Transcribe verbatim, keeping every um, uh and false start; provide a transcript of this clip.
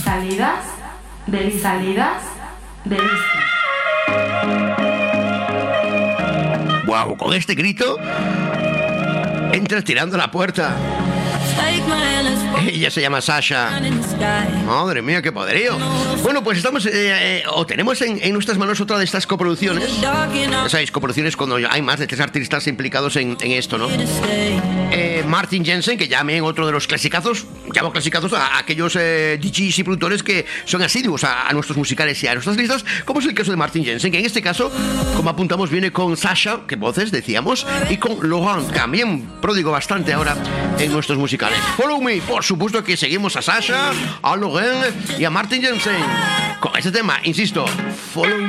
salidas, de salidas, de lista. Wow, con este grito entras tirando la puerta. Ella se llama Sasha. Madre mía, qué poderío. Bueno, pues estamos eh, eh, o tenemos en, en nuestras manos otra de estas coproducciones. Ya sabéis, coproducciones cuando hay más de tres artistas implicados en, en esto, ¿no? Eh, Martin Jensen, que llamen otro de los clasicazos, llamo clasicazos a, a aquellos eh, D Js y productores que son asiduos a, a nuestros musicales y a nuestras listas, como es el caso de Martin Jensen, que en este caso, como apuntamos, viene con Sasha, que voces decíamos, y con Laurent, también pródigo bastante ahora en nuestros musicales. Follow Me, por supuesto que seguimos a Sasha, a Laurent y a Martin Jensen con este tema, insisto, Follow Me.